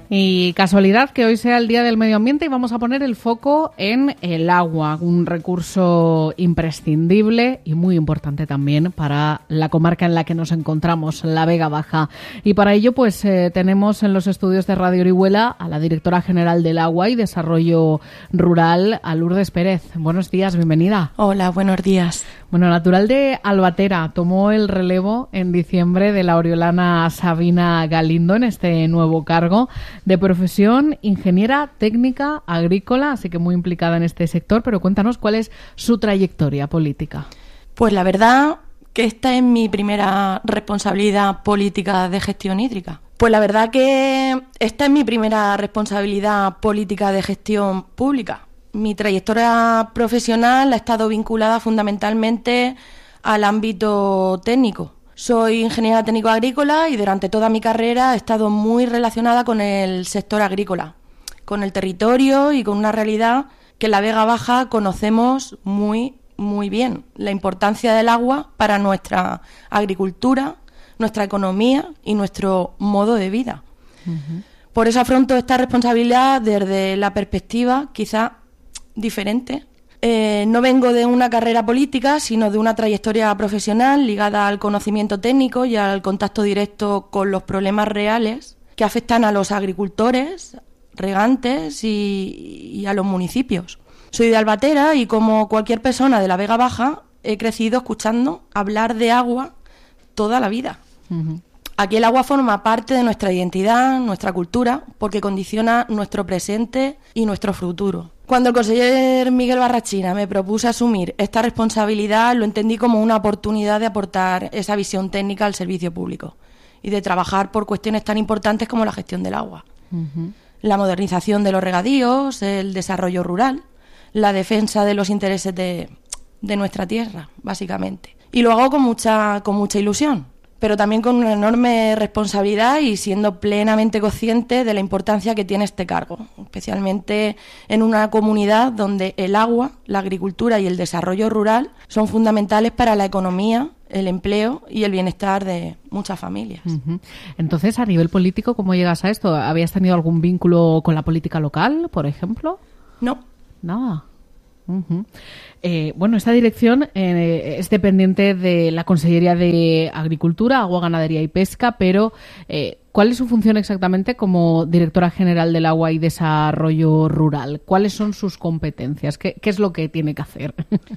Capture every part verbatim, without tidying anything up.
Y casualidad que hoy sea el Día del Medio Ambiente y vamos a poner el foco en el agua, un recurso imprescindible y muy importante también para la comarca en la que nos encontramos, la Vega Baja. Y para ello pues eh, tenemos en los estudios de Radio Orihuela a la directora general del Agua y Desarrollo Rural, a Lourdes Pérez. Buenos días, bienvenida. Hola, buenos días. Bueno, natural de Albatera, tomó el relevo en diciembre de la oriolana Sabina Galindo en este nuevo cargo. De profesión, ingeniera técnica agrícola, así que muy implicada en este sector, pero cuéntanos cuál es su trayectoria política. Pues la verdad que esta es mi primera responsabilidad política de gestión hídrica. Pues la verdad que esta es mi primera responsabilidad política de gestión pública. Mi trayectoria profesional ha estado vinculada fundamentalmente al ámbito técnico. Soy ingeniera técnico agrícola y durante toda mi carrera he estado muy relacionada con el sector agrícola, con el territorio y con una realidad que en la Vega Baja conocemos muy, muy bien. La importancia del agua para nuestra agricultura, nuestra economía y nuestro modo de vida. Uh-huh. Por eso afronto esta responsabilidad desde la perspectiva quizá diferente. Eh, no vengo de una carrera política, sino de una trayectoria profesional ligada al conocimiento técnico y al contacto directo con los problemas reales que afectan a los agricultores, regantes y, y a los municipios. Soy de Albatera y, como cualquier persona de la Vega Baja, he crecido escuchando hablar de agua toda la vida. Uh-huh. Aquí el agua forma parte de nuestra identidad, nuestra cultura, porque condiciona nuestro presente y nuestro futuro. Cuando el conseller Miguel Barrachina me propuso asumir esta responsabilidad, lo entendí como una oportunidad de aportar esa visión técnica al servicio público y de trabajar por cuestiones tan importantes como la gestión del agua, uh-huh. la modernización de los regadíos, el desarrollo rural, la defensa de los intereses de, de nuestra tierra, básicamente. Y lo hago con mucha, con mucha ilusión, pero también con una enorme responsabilidad y siendo plenamente consciente de la importancia que tiene este cargo, especialmente en una comunidad donde el agua, la agricultura y el desarrollo rural son fundamentales para la economía, el empleo y el bienestar de muchas familias. Uh-huh. Entonces, a nivel político, ¿cómo llegas a esto? ¿Habías tenido algún vínculo con la política local, por ejemplo? No. Nada. Uh-huh. Eh, bueno, esta dirección eh, es dependiente de la Consellería de Agricultura, Agua, Ganadería y Pesca, pero eh, ¿cuál es su función exactamente como directora general del Agua y Desarrollo Rural? ¿Cuáles son sus competencias? ¿Qué, qué es lo que tiene que hacer?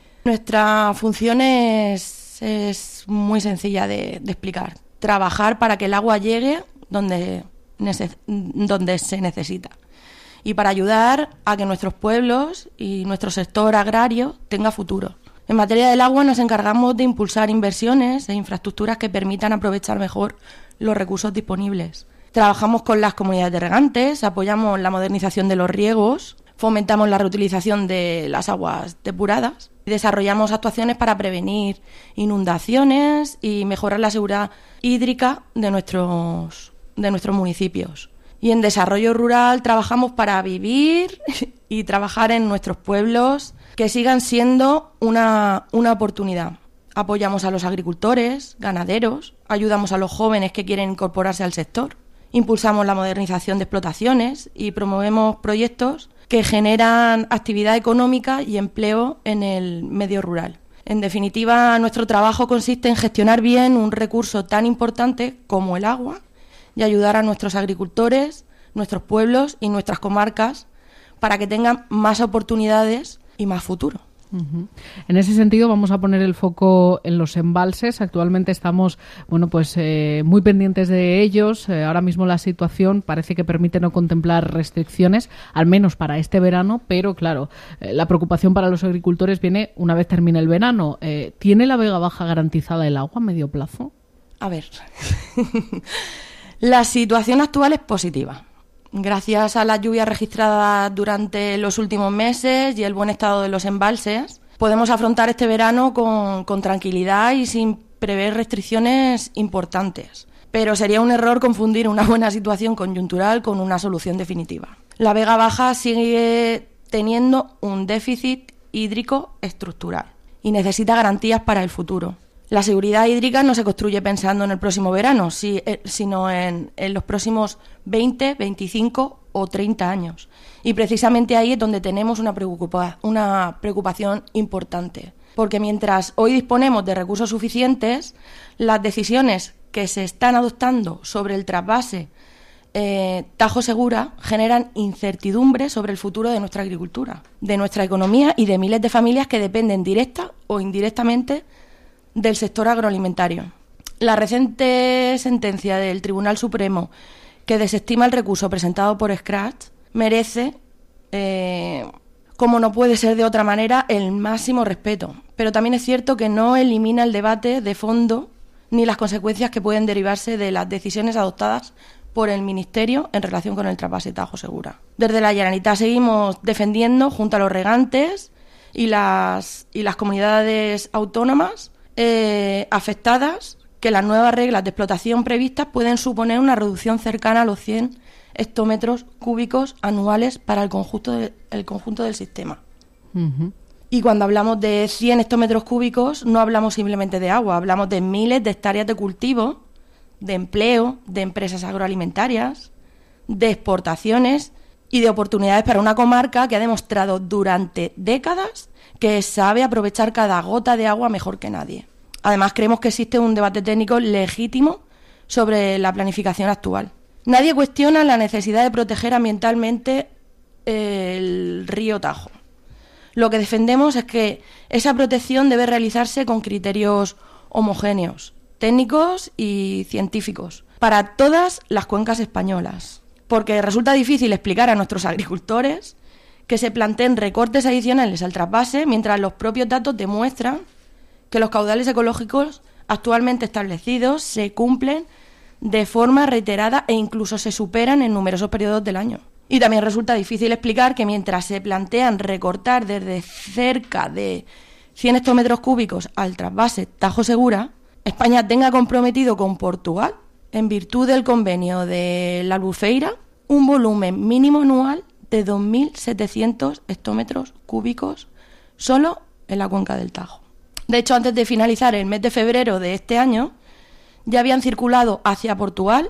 Nuestra función es, es muy sencilla de, de explicar. Trabajar para que el agua llegue donde, neces- donde se necesita. Y para ayudar a que nuestros pueblos y nuestro sector agrario tenga futuro. En materia del agua nos encargamos de impulsar inversiones e infraestructuras que permitan aprovechar mejor los recursos disponibles. Trabajamos con las comunidades de regantes, apoyamos la modernización de los riegos, fomentamos la reutilización de las aguas depuradas y desarrollamos actuaciones para prevenir inundaciones y mejorar la seguridad hídrica de nuestros, de nuestros municipios. Y en desarrollo rural trabajamos para vivir y trabajar en nuestros pueblos que sigan siendo una, una oportunidad. Apoyamos a los agricultores, ganaderos, ayudamos a los jóvenes que quieren incorporarse al sector, impulsamos la modernización de explotaciones y promovemos proyectos que generan actividad económica y empleo en el medio rural. En definitiva, nuestro trabajo consiste en gestionar bien un recurso tan importante como el agua y ayudar a nuestros agricultores, nuestros pueblos y nuestras comarcas para que tengan más oportunidades y más futuro. Uh-huh. En ese sentido vamos a poner el foco en los embalses. Actualmente estamos bueno, pues, eh, muy pendientes de ellos. Eh, ahora mismo la situación parece que permite no contemplar restricciones, al menos para este verano, pero claro, eh, la preocupación para los agricultores viene una vez termine el verano. Eh, ¿Tiene la Vega Baja garantizada el agua a medio plazo? A ver... La situación actual es positiva. Gracias a las lluvias registradas durante los últimos meses y el buen estado de los embalses, podemos afrontar este verano con, con tranquilidad y sin prever restricciones importantes. Pero sería un error confundir una buena situación coyuntural con una solución definitiva. La Vega Baja sigue teniendo un déficit hídrico estructural y necesita garantías para el futuro. La seguridad hídrica no se construye pensando en el próximo verano, si, eh, sino en, en los próximos veinte, veinticinco o treinta años. Y precisamente ahí es donde tenemos una, preocupa- una preocupación importante. Porque mientras hoy disponemos de recursos suficientes, las decisiones que se están adoptando sobre el trasvase eh, Tajo Segura generan incertidumbre sobre el futuro de nuestra agricultura, de nuestra economía y de miles de familias que dependen directa o indirectamente del sector agroalimentario. La reciente sentencia del Tribunal Supremo que desestima el recurso presentado por Scratch merece, eh, como no puede ser de otra manera, el máximo respeto. Pero también es cierto que no elimina el debate de fondo ni las consecuencias que pueden derivarse de las decisiones adoptadas por el Ministerio en relación con el trasvase Tajo Segura. Desde la Generalitat seguimos defendiendo, junto a los regantes y las, y las comunidades autónomas eh, afectadas, que las nuevas reglas de explotación previstas pueden suponer una reducción cercana a los cien hectómetros cúbicos anuales para el conjunto, de, el conjunto del sistema. Uh-huh. Y cuando hablamos de cien hectómetros cúbicos, no hablamos simplemente de agua, hablamos de miles de hectáreas de cultivo, de empleo, de empresas agroalimentarias, de exportaciones y de oportunidades para una comarca que ha demostrado durante décadas que sabe aprovechar cada gota de agua mejor que nadie. Además, creemos que existe un debate técnico legítimo sobre la planificación actual. Nadie cuestiona la necesidad de proteger ambientalmente el río Tajo. Lo que defendemos es que esa protección debe realizarse con criterios homogéneos, técnicos y científicos, para todas las cuencas españolas. Porque resulta difícil explicar a nuestros agricultores que se planteen recortes adicionales al trasvase mientras los propios datos demuestran que los caudales ecológicos actualmente establecidos se cumplen de forma reiterada e incluso se superan en numerosos periodos del año. Y también resulta difícil explicar que mientras se plantean recortar desde cerca de cien hectómetros cúbicos al trasvase Tajo Segura, España tenga comprometido con Portugal, en virtud del convenio de la Albufeira, un volumen mínimo anual de dos mil setecientos hectómetros cúbicos solo en la cuenca del Tajo. De hecho, antes de finalizar el mes de febrero de este año, ya habían circulado hacia Portugal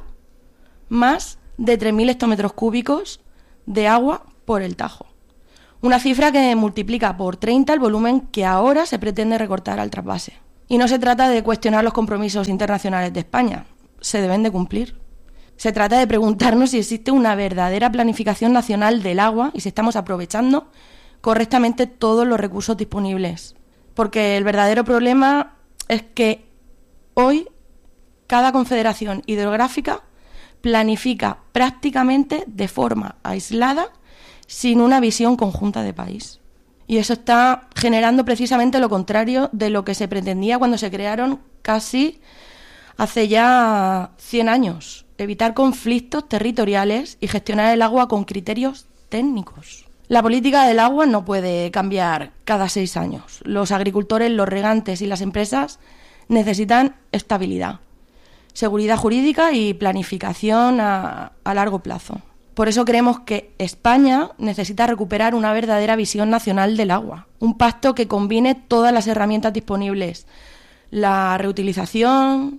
más de tres mil hectómetros cúbicos de agua por el Tajo. Una cifra que multiplica por treinta el volumen que ahora se pretende recortar al trasvase. Y no se trata de cuestionar los compromisos internacionales de España, se deben de cumplir. Se trata de preguntarnos si existe una verdadera planificación nacional del agua y si estamos aprovechando correctamente todos los recursos disponibles. Porque el verdadero problema es que hoy cada confederación hidrográfica planifica prácticamente de forma aislada, sin una visión conjunta de país. Y eso está generando precisamente lo contrario de lo que se pretendía cuando se crearon casi hace ya cien años. Evitar conflictos territoriales y gestionar el agua con criterios técnicos. La política del agua no puede cambiar cada seis años. Los agricultores, los regantes y las empresas necesitan estabilidad, seguridad jurídica y planificación a, a largo plazo. Por eso creemos que España necesita recuperar una verdadera visión nacional del agua, un pacto que combine todas las herramientas disponibles, la reutilización,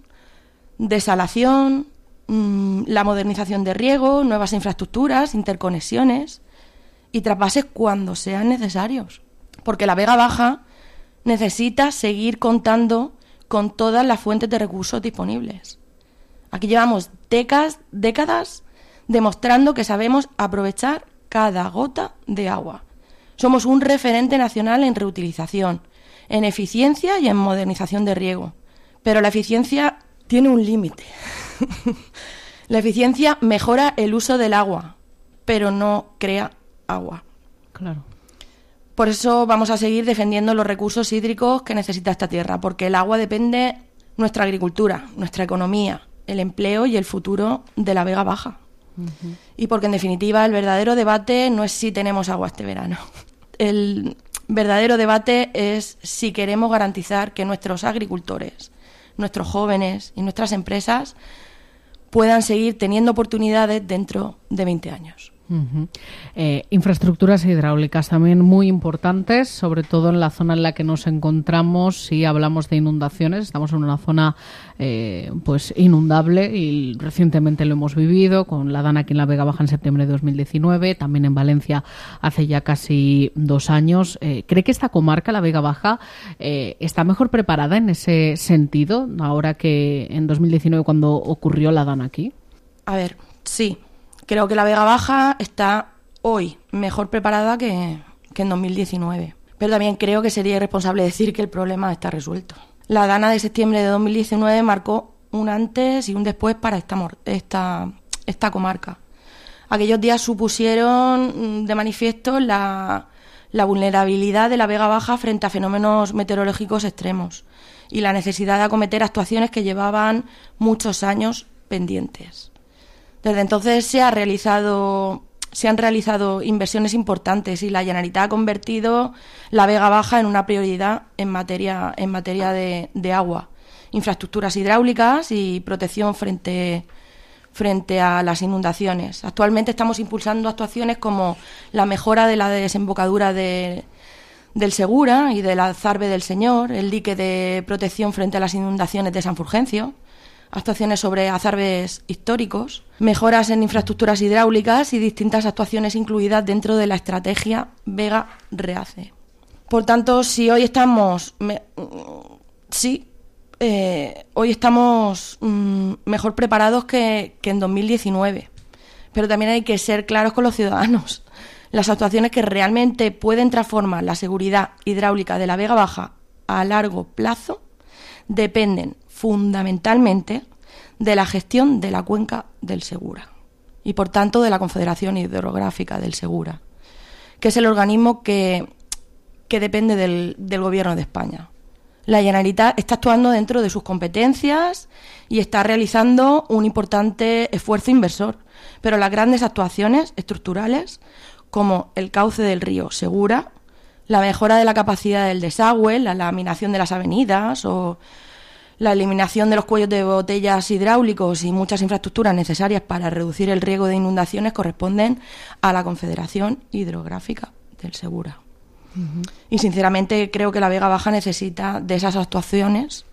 desalación, mmm, la modernización de riego, nuevas infraestructuras, interconexiones y trasvases cuando sean necesarios, porque la Vega Baja necesita seguir contando con todas las fuentes de recursos disponibles. Aquí llevamos décadas, décadas demostrando que sabemos aprovechar cada gota de agua. Somos un referente nacional en reutilización, en eficiencia y en modernización de riego. Pero la eficiencia tiene un límite. La eficiencia mejora el uso del agua, pero no crea agua. Claro. Por eso vamos a seguir defendiendo los recursos hídricos que necesita esta tierra, porque el agua depende nuestra agricultura, nuestra economía, el empleo y el futuro de la Vega Baja. Uh-huh. Y porque, en definitiva, el verdadero debate no es si tenemos agua este verano. El verdadero debate es si queremos garantizar que nuestros agricultores, nuestros jóvenes y nuestras empresas puedan seguir teniendo oportunidades dentro de veinte años. Uh-huh. Eh, infraestructuras hidráulicas también muy importantes, sobre todo en la zona en la que nos encontramos. Si hablamos de inundaciones, estamos en una zona eh, pues inundable y recientemente lo hemos vivido con la Dana aquí en la Vega Baja en septiembre de dos mil diecinueve, también en Valencia hace ya casi dos años. Eh, ¿Cree que esta comarca, la Vega Baja, eh, está mejor preparada en ese sentido ahora que en dos mil diecinueve cuando ocurrió la Dana aquí? A ver, sí. Creo que la Vega Baja está hoy mejor preparada que, que en dos mil diecinueve. Pero también creo que sería irresponsable decir que el problema está resuelto. La Dana de septiembre de dos mil diecinueve marcó un antes y un después para esta, esta, esta comarca. Aquellos días supusieron de manifiesto la, la vulnerabilidad de la Vega Baja frente a fenómenos meteorológicos extremos y la necesidad de acometer actuaciones que llevaban muchos años pendientes. Desde entonces se ha realizado, se han realizado inversiones importantes y la Generalitat ha convertido la Vega Baja en una prioridad en materia, en materia de, de agua, infraestructuras hidráulicas y protección frente, frente a las inundaciones. Actualmente estamos impulsando actuaciones como la mejora de la desembocadura de, del Segura y del Alzarbe del Señor, el dique de protección frente a las inundaciones de San Fulgencio, actuaciones sobre azarbes históricos, mejoras en infraestructuras hidráulicas y distintas actuaciones incluidas dentro de la estrategia Vega-Reace. Por tanto, si hoy estamos, me, sí, eh, hoy estamos mm, mejor preparados que, que en dos mil diecinueve, pero también hay que ser claros con los ciudadanos. Las actuaciones que realmente pueden transformar la seguridad hidráulica de la Vega Baja a largo plazo dependen fundamentalmente de la gestión de la cuenca del Segura y, por tanto, de la Confederación Hidrográfica del Segura, que es el organismo que, que depende del, del Gobierno de España. La Generalitat está actuando dentro de sus competencias y está realizando un importante esfuerzo inversor, pero las grandes actuaciones estructurales, como el cauce del río Segura, la mejora de la capacidad del desagüe, la laminación de las avenidas o la eliminación de los cuellos de botellas hidráulicos y muchas infraestructuras necesarias para reducir el riesgo de inundaciones corresponden a la Confederación Hidrográfica del Segura. Uh-huh. Y sinceramente creo que la Vega Baja necesita de esas actuaciones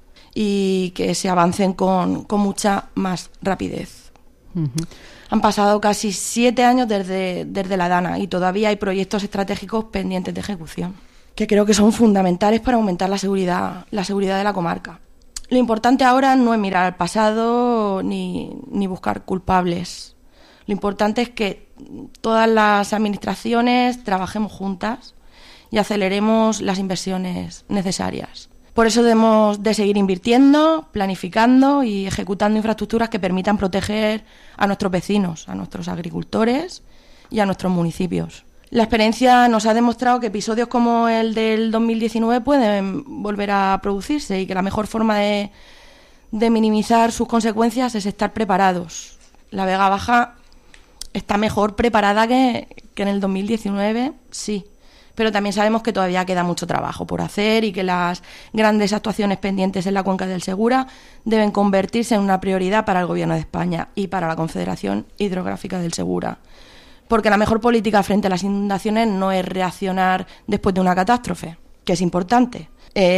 y que se avancen con, con mucha más rapidez. Uh-huh. Han pasado casi siete años desde, desde la Dana y todavía hay proyectos estratégicos pendientes de ejecución que creo que son fundamentales para aumentar la seguridad, la seguridad de la comarca. Lo importante ahora no es mirar al pasado ni, ni buscar culpables. Lo importante es que todas las administraciones trabajemos juntas y aceleremos las inversiones necesarias. Por eso debemos de seguir invirtiendo, planificando y ejecutando infraestructuras que permitan proteger a nuestros vecinos, a nuestros agricultores y a nuestros municipios. La experiencia nos ha demostrado que episodios como el del dos mil diecinueve pueden volver a producirse y que la mejor forma de, de minimizar sus consecuencias es estar preparados. La Vega Baja está mejor preparada que, que en el dos mil diecinueve, sí, pero también sabemos que todavía queda mucho trabajo por hacer y que las grandes actuaciones pendientes en la cuenca del Segura deben convertirse en una prioridad para el Gobierno de España y para la Confederación Hidrográfica del Segura. Porque la mejor política frente a las inundaciones no es reaccionar después de una catástrofe, que es importante.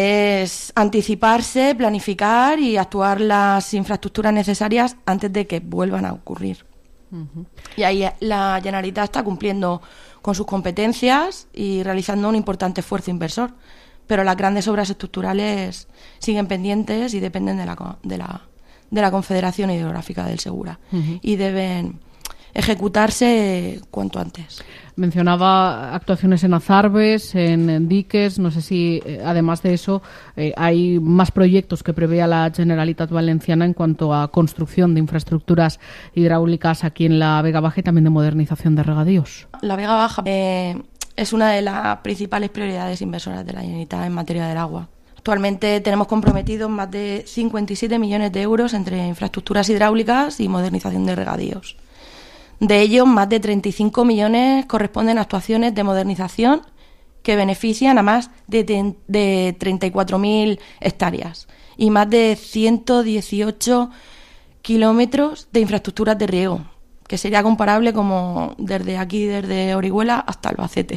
Es anticiparse, planificar y actuar las infraestructuras necesarias antes de que vuelvan a ocurrir. Uh-huh. Y ahí la Generalitat está cumpliendo con sus competencias y realizando un importante esfuerzo inversor. Pero las grandes obras estructurales siguen pendientes y dependen de la, de la, de la Confederación Hidrográfica del Segura. Uh-huh. Y deben ejecutarse cuanto antes. Mencionaba actuaciones en azarbes, en, en diques, no sé si eh, además de eso eh, hay más proyectos que prevé la Generalitat Valenciana en cuanto a construcción de infraestructuras hidráulicas aquí en la Vega Baja y también de modernización de regadíos. La Vega Baja eh, es una de las principales prioridades inversoras de la Generalitat en materia del agua. Actualmente tenemos comprometidos más de cincuenta y siete millones de euros entre infraestructuras hidráulicas y modernización de regadíos. De ellos, más de treinta y cinco millones corresponden a actuaciones de modernización que benefician a más de, de treinta y cuatro mil hectáreas y más de ciento dieciocho kilómetros de infraestructuras de riego, que sería comparable como desde aquí, desde Orihuela hasta Albacete.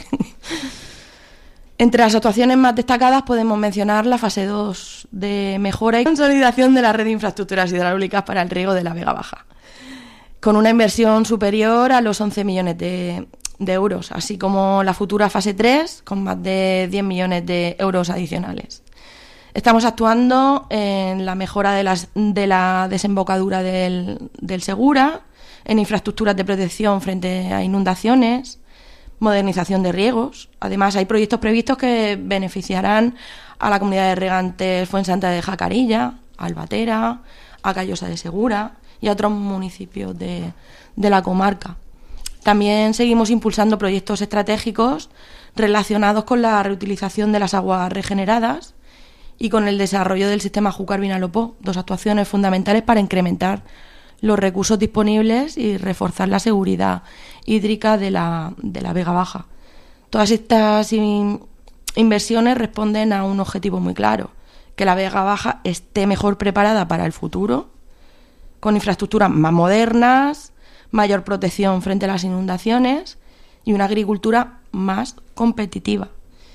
Entre las actuaciones más destacadas podemos mencionar la fase dos de mejora y consolidación de la red de infraestructuras hidráulicas para el riego de la Vega Baja, con una inversión superior a los once millones de, de euros, así como la futura fase tres, con más de diez millones de euros adicionales. Estamos actuando en la mejora de, las, de la desembocadura del, del Segura, en infraestructuras de protección frente a inundaciones, modernización de riegos. Además, hay proyectos previstos que beneficiarán a la comunidad de regantes Fuensanta de Jacarilla, a Albatera, a Callosa de Segura y a otros municipios de, de la comarca. También seguimos impulsando proyectos estratégicos relacionados con la reutilización de las aguas regeneradas y con el desarrollo del sistema Júcar-Vinalopó, dos actuaciones fundamentales para incrementar los recursos disponibles y reforzar la seguridad hídrica de la, de la Vega Baja. Todas estas in, inversiones responden a un objetivo muy claro, que la Vega Baja esté mejor preparada para el futuro, con infraestructuras más modernas, mayor protección frente a las inundaciones y una agricultura más competitiva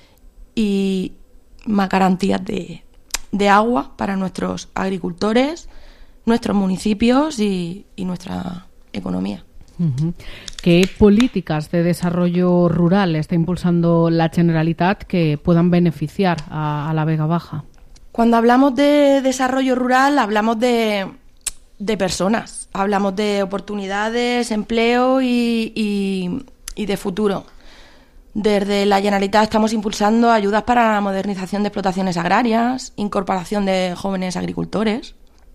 y más garantías de, de agua para nuestros agricultores, nuestros municipios y, y nuestra economía. Uh-huh. ¿Qué políticas de desarrollo rural está impulsando la Generalitat que puedan beneficiar a, a la Vega Baja? Cuando hablamos de desarrollo rural, hablamos de, de personas, hablamos de oportunidades, empleo y, y, y de futuro. Desde la Generalitat estamos impulsando ayudas para la modernización de explotaciones agrarias, incorporación de jóvenes agricultores,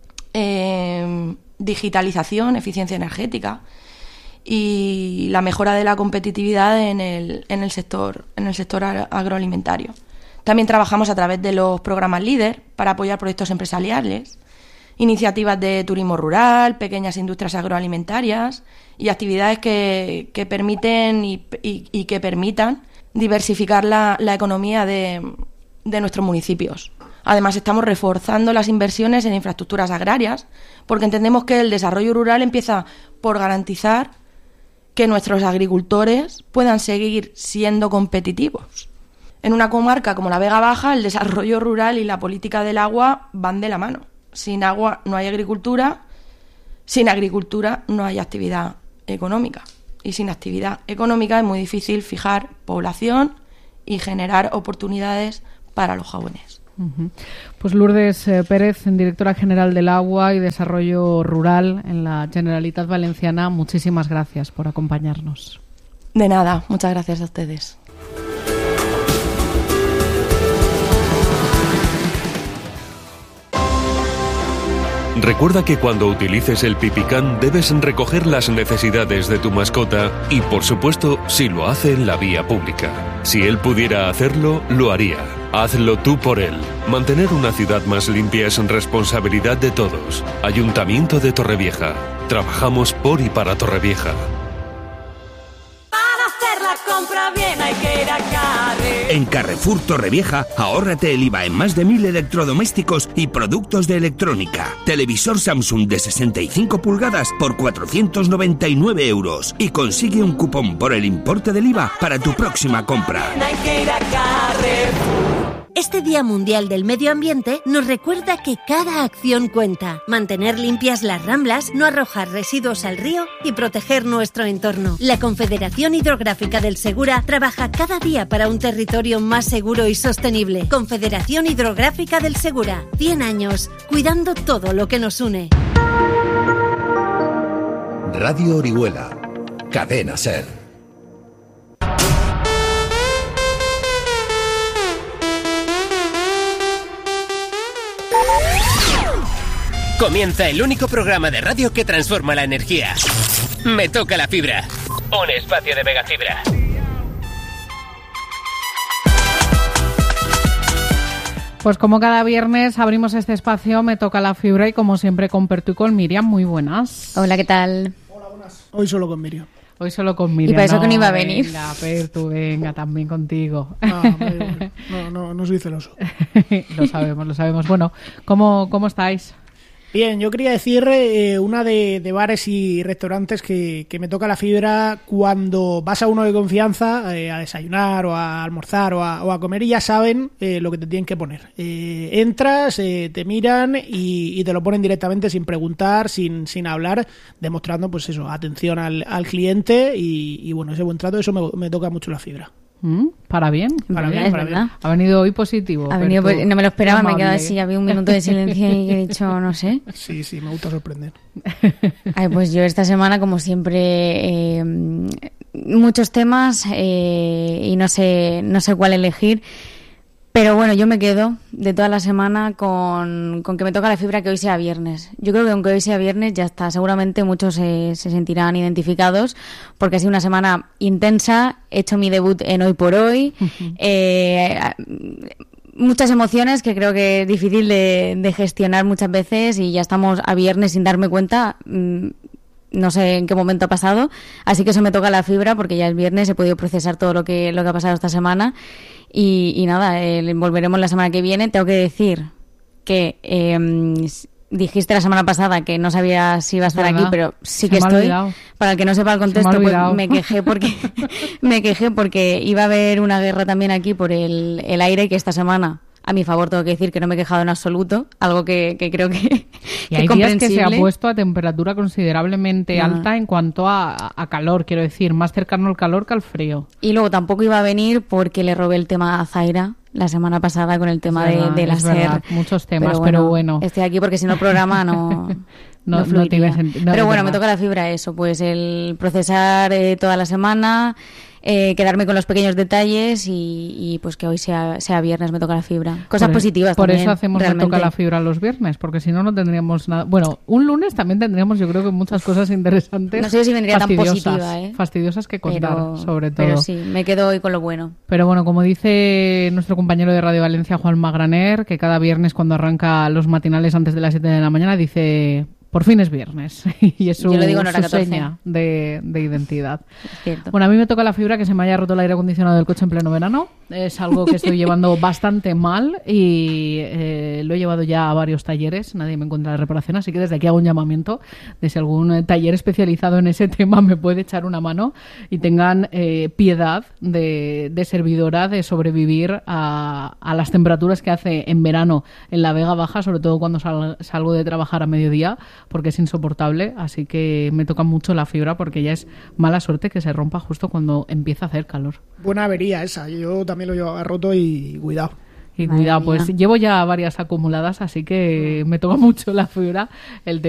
eh, digitalización, eficiencia energética y la mejora de la competitividad en el, en el sector, en el sector agroalimentario. También trabajamos a través de los programas LEADER para apoyar proyectos empresariales, iniciativas de turismo rural, pequeñas industrias agroalimentarias y actividades que, que permiten y, y, y que permitan diversificar la, la economía de, de nuestros municipios. Además, estamos reforzando las inversiones en infraestructuras agrarias porque entendemos que el desarrollo rural empieza por garantizar que nuestros agricultores puedan seguir siendo competitivos. En una comarca como la Vega Baja, el desarrollo rural y la política del agua van de la mano. Sin agua no hay agricultura, sin agricultura no hay actividad económica. Y sin actividad económica es muy difícil fijar población y generar oportunidades para los jóvenes. Uh-huh. Pues Lourdes eh, Pérez, directora general del Agua y Desarrollo Rural en la Generalitat Valenciana, muchísimas gracias por acompañarnos. De nada, muchas gracias a ustedes. Recuerda que cuando utilices el Pipicán debes recoger las necesidades de tu mascota y, por supuesto, si lo hace en la vía pública. Si él pudiera hacerlo, lo haría. Hazlo tú por él. Mantener una ciudad más limpia es responsabilidad de todos. Ayuntamiento de Torrevieja. Trabajamos por y para Torrevieja. Para hacer la compra bien hay que ir a Carrefour. En Carrefour Torrevieja, ahórrate el I V A en más de mil electrodomésticos y productos de electrónica. Televisor Samsung de sesenta y cinco pulgadas por cuatrocientos noventa y nueve euros. Y consigue un cupón por el importe del I V A para tu próxima compra. Hay que ir a Carrefour. Este Día Mundial del Medio Ambiente nos recuerda que cada acción cuenta. Mantener limpias las ramblas, no arrojar residuos al río y proteger nuestro entorno. La Confederación Hidrográfica del Segura trabaja cada día para un territorio más seguro y sostenible. Confederación Hidrográfica del Segura. cien años, cuidando todo lo que nos une. Radio Orihuela. Cadena SER. Comienza el único programa de radio que transforma la energía. Me toca la fibra. Un espacio de Megafibra. Pues como cada viernes abrimos este espacio, Me toca la fibra y como siempre con Pertu y con Miriam. Muy buenas. Hola, ¿qué tal? Hola, buenas. Hoy solo con Miriam. Hoy solo con Miriam. Y para eso no, que no iba a venir. Venga, Pertu, venga, también contigo. Ah, vale, no, no, no soy celoso. Lo sabemos, lo sabemos. Bueno, ¿cómo, cómo estáis? Bien, yo quería decir eh, una de, de bares y restaurantes que, que me toca la fibra cuando vas a uno de confianza eh, a desayunar o a almorzar o a, o a comer y ya saben eh, lo que te tienen que poner. Eh, entras, eh, te miran y, y te lo ponen directamente sin preguntar, sin, sin hablar, demostrando pues eso, atención al, al cliente y, y bueno, ese buen trato, eso me, me toca mucho la fibra. ¿Mm? ¿Para bien? Para bien, es para verdad. bien. Ha venido hoy positivo. Ha venido, Berto. no me lo esperaba, me he Amable. quedado así, había un minuto de silencio y he dicho, no sé. Sí, sí, me gusta sorprender. Ay, pues yo esta semana, como siempre, eh, muchos temas eh, y no sé, no sé cuál elegir. Pero bueno, yo me quedo de toda la semana con, con que me toca la fibra que hoy sea viernes. Yo creo que aunque hoy sea viernes ya está. Seguramente muchos se, se sentirán identificados porque ha sido una semana intensa. He hecho mi debut en Hoy por Hoy. Uh-huh. Eh, muchas emociones que creo que es difícil de, de gestionar muchas veces y ya estamos a viernes sin darme cuenta. No sé en qué momento ha pasado. Así que eso me toca la fibra porque ya es viernes. He podido procesar todo lo que, lo que ha pasado esta semana. Y, y nada, eh, volveremos la semana que viene. Tengo que decir que eh, dijiste la semana pasada que no sabía si iba a estar aquí, pero sí que estoy. Olvidado. Para el que no sepa el contexto, me, pues, me quejé porque me quejé porque iba a haber una guerra también aquí por el, el aire, que esta semana, a mi favor, tengo que decir que no me he quejado en absoluto, algo que, que creo que, y hay que días que se ha puesto a temperatura considerablemente ah. alta en cuanto a, a calor, quiero decir, más cercano al calor que al frío. Y luego tampoco iba a venir porque le robé el tema a Zaira la semana pasada con el tema es verdad, de, de la es SER. Verdad, muchos temas, pero pero bueno, bueno. Estoy aquí porque si no el programa no... No, no, no tiene sentido. No, pero bueno, verdad. me toca la fibra eso, pues el procesar eh, toda la semana, eh, quedarme con los pequeños detalles y, y pues que hoy sea, sea viernes me toca la fibra. Cosas por positivas Por también, eso hacemos realmente. Me toca la fibra los viernes, porque si no, no tendríamos nada. Bueno, un lunes también tendríamos, yo creo que muchas cosas interesantes. No sé si vendría tan positiva, ¿eh? Fastidiosas que contar, pero, sobre todo. Pero sí, me quedo hoy con lo bueno. Pero bueno, como dice nuestro compañero de Radio Valencia, Juan Magraner, que cada viernes cuando arranca los matinales antes de las siete de la mañana dice... Por fin es viernes y es su, Yo lo digo en hora su catorce. seña de, de identidad. Es cierto. Bueno, a mí me toca la fibra que se me haya roto el aire acondicionado del coche en pleno verano. Es algo que estoy llevando bastante mal y eh, lo he llevado ya a varios talleres. Nadie me encuentra la reparación, así que desde aquí hago un llamamiento de si algún taller especializado en ese tema me puede echar una mano y tengan eh, piedad de, de servidora de sobrevivir a, a las temperaturas que hace en verano en la Vega Baja, sobre todo cuando sal, salgo de trabajar a mediodía, porque es insoportable, así que me toca mucho la fibra porque ya es mala suerte que se rompa justo cuando empieza a hacer calor. Buena avería esa, yo también lo llevaba roto y cuidado. Y cuidado, pues llevo ya varias acumuladas, así que me toca mucho la fibra el